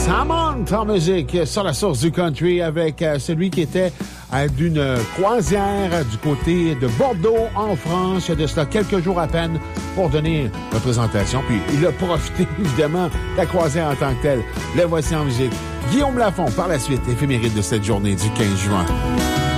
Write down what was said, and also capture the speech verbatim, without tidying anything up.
Hammond en musique sur la source du country avec euh, celui qui était euh, d'une croisière du côté de Bordeaux en France il y a de cela quelques jours à peine pour donner une représentation. Puis il a profité évidemment de la croisière en tant que telle. Le voici en musique. Guillaume Lafont par la suite, éphéméride de cette journée du quinze juin.